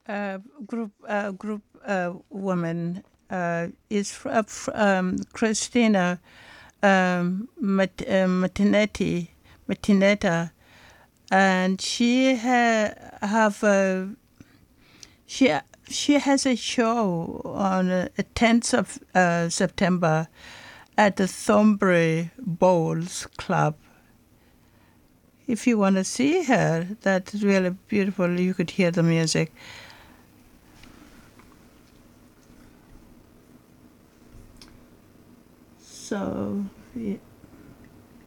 group woman is Christina Matinetta, and have a she she has a show on 10th of September at the Thornbury Bowls Club. If you want to see her, that's really beautiful. You could hear the music. So, yeah.